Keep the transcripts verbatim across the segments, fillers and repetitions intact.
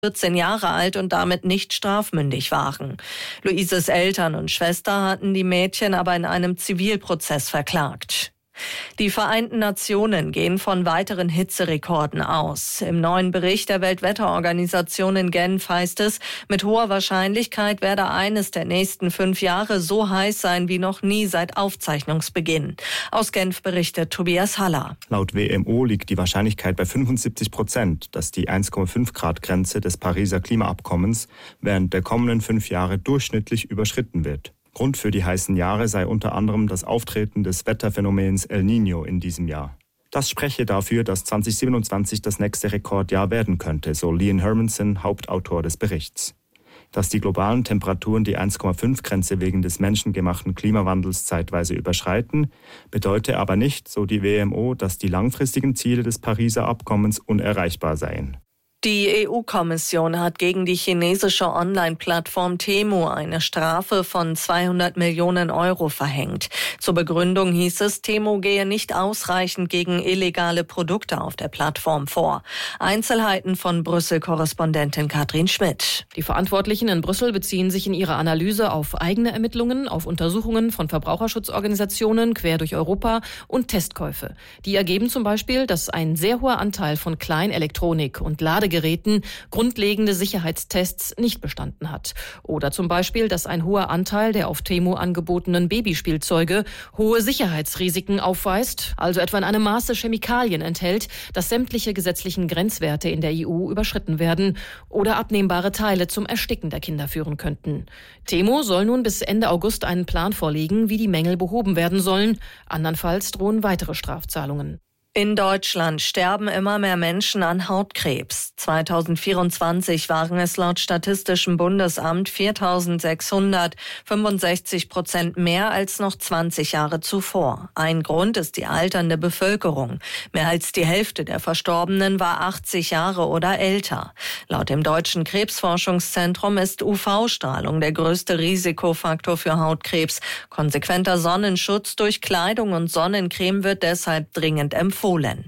vierzehn Jahre alt und damit nicht strafmündig waren. Luises Eltern und Schwester hatten die Mädchen aber in einem Zivilprozess verklagt. Die Vereinten Nationen gehen von weiteren Hitzerekorden aus. Im neuen Bericht der Weltwetterorganisation in Genf heißt es, mit hoher Wahrscheinlichkeit werde eines der nächsten fünf Jahre so heiß sein wie noch nie seit Aufzeichnungsbeginn. Aus Genf berichtet Tobias Haller. Laut W M O liegt die Wahrscheinlichkeit bei fünfundsiebzig Prozent, dass die eins Komma fünf Grad Grenze des Pariser Klimaabkommens während der kommenden fünf Jahre durchschnittlich überschritten wird. Grund für die heißen Jahre sei unter anderem das Auftreten des Wetterphänomens El Niño in diesem Jahr. Das spreche dafür, dass zwanzig siebenundzwanzig das nächste Rekordjahr werden könnte, so Lian Hermanson, Hauptautor des Berichts. Dass die globalen Temperaturen die eins Komma fünf Grenze wegen des menschengemachten Klimawandels zeitweise überschreiten, bedeute aber nicht, so die W M O, dass die langfristigen Ziele des Pariser Abkommens unerreichbar seien. Die E U-Kommission hat gegen die chinesische Online-Plattform Temu eine Strafe von zweihundert Millionen Euro verhängt. Zur Begründung hieß es, Temu gehe nicht ausreichend gegen illegale Produkte auf der Plattform vor. Einzelheiten von Brüssel-Korrespondentin Katrin Schmidt. Die Verantwortlichen in Brüssel beziehen sich in ihrer Analyse auf eigene Ermittlungen, auf Untersuchungen von Verbraucherschutzorganisationen quer durch Europa und Testkäufe. Die ergeben zum Beispiel, dass ein sehr hoher Anteil von Kleinelektronik und Ladegeräten Geräten grundlegende Sicherheitstests nicht bestanden hat. Oder zum Beispiel, dass ein hoher Anteil der auf Temu angebotenen Babyspielzeuge hohe Sicherheitsrisiken aufweist, also etwa in einem Maße Chemikalien enthält, dass sämtliche gesetzlichen Grenzwerte in der E U überschritten werden oder abnehmbare Teile zum Ersticken der Kinder führen könnten. Temu soll nun bis Ende August einen Plan vorlegen, wie die Mängel behoben werden sollen. Andernfalls drohen weitere Strafzahlungen. In Deutschland sterben immer mehr Menschen an Hautkrebs. zweitausendvierundzwanzig waren es laut Statistischem Bundesamt viertausendsechshundert, fünfundsechzig Prozent mehr als noch zwanzig Jahre zuvor. Ein Grund ist die alternde Bevölkerung. Mehr als die Hälfte der Verstorbenen war achtzig Jahre oder älter. Laut dem Deutschen Krebsforschungszentrum ist U V-Strahlung der größte Risikofaktor für Hautkrebs. Konsequenter Sonnenschutz durch Kleidung und Sonnencreme wird deshalb dringend empfohlen.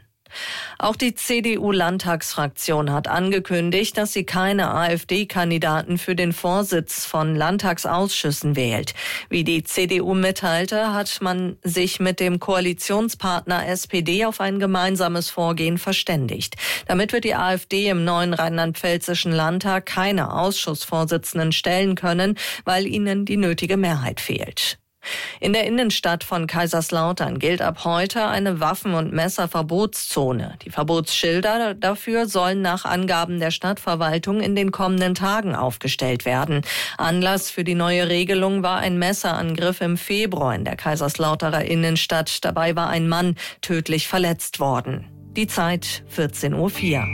Auch die C D U-Landtagsfraktion hat angekündigt, dass sie keine AfD-Kandidaten für den Vorsitz von Landtagsausschüssen wählt. Wie die C D U mitteilte, hat man sich mit dem Koalitionspartner S P D auf ein gemeinsames Vorgehen verständigt. Damit wird die AfD im neuen rheinland-pfälzischen Landtag keine Ausschussvorsitzenden stellen können, weil ihnen die nötige Mehrheit fehlt. In der Innenstadt von Kaiserslautern gilt ab heute eine Waffen- und Messerverbotszone. Die Verbotsschilder dafür sollen nach Angaben der Stadtverwaltung in den kommenden Tagen aufgestellt werden. Anlass für die neue Regelung war ein Messerangriff im Februar in der Kaiserslauterer Innenstadt. Dabei war ein Mann tödlich verletzt worden. Die Zeit vierzehn Uhr vier.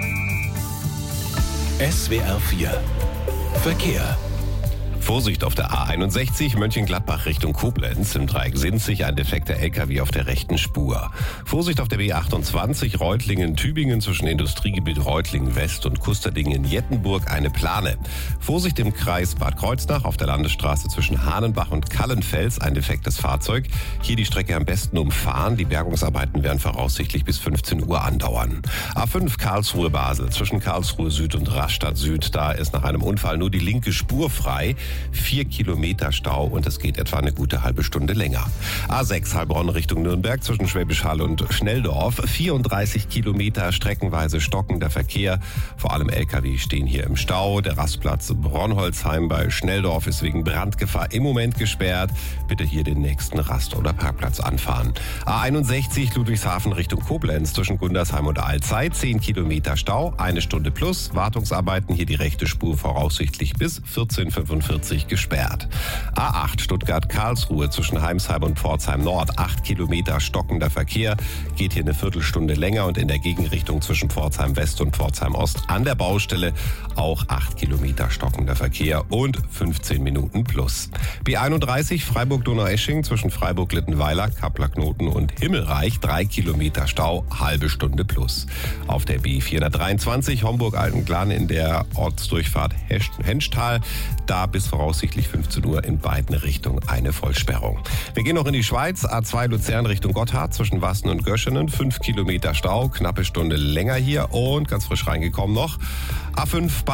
S W R vier Verkehr. Vorsicht auf der A einundsechzig, Mönchengladbach Richtung Koblenz. Im Dreieck Sinzig ein defekter L K W auf der rechten Spur. Vorsicht auf der B achtundzwanzig, Reutlingen-Tübingen zwischen Industriegebiet Reutlingen-West und Kusterdingen-Jettenburg eine Plane. Vorsicht im Kreis Bad Kreuznach auf der Landesstraße zwischen Hahnenbach und Kallenfels ein defektes Fahrzeug. Hier die Strecke am besten umfahren. Die Bergungsarbeiten werden voraussichtlich bis fünfzehn Uhr andauern. A fünf Karlsruhe-Basel zwischen Karlsruhe Süd und Rastatt Süd. Da ist nach einem Unfall nur die linke Spur frei. Vier Kilometer Stau und es geht etwa eine gute halbe Stunde länger. A sechs Heilbronn Richtung Nürnberg zwischen Schwäbisch Hall und Schnelldorf. vierunddreißig Kilometer streckenweise stockender Verkehr. Vor allem L K W stehen hier im Stau. Der Rastplatz Bronholzheim bei Schnelldorf ist wegen Brandgefahr im Moment gesperrt. Bitte hier den nächsten Rast- oder Parkplatz anfahren. A einundsechzig Ludwigshafen Richtung Koblenz zwischen Gundersheim und Alzey. zehn Kilometer Stau, eine Stunde plus. Wartungsarbeiten hier die rechte Spur voraussichtlich bis vierzehn Uhr fünfundvierzig gesperrt. A acht Stuttgart-Karlsruhe zwischen Heimsheim und Pforzheim Nord. acht Kilometer stockender Verkehr. Geht hier eine Viertelstunde länger und in der Gegenrichtung zwischen Pforzheim West und Pforzheim Ost an der Baustelle auch acht Kilometer stockender Verkehr und fünfzehn Minuten plus. B einunddreißig Freiburg-Donaueschingen zwischen Freiburg-Littenweiler, Kappler-Knoten und Himmelreich. drei Kilometer Stau, halbe Stunde plus. Auf der B vierhundertdreiundzwanzig Homburg-Altenklan in der Ortsdurchfahrt Henschtal. Da bis voraussichtlich fünfzehn Uhr in beiden Richtungen eine Vollsperrung. Wir gehen noch in die Schweiz. A zwei Luzern Richtung Gotthard zwischen Wassen und Göschenen. fünf Kilometer Stau, knappe Stunde länger hier und ganz frisch reingekommen noch. A fünf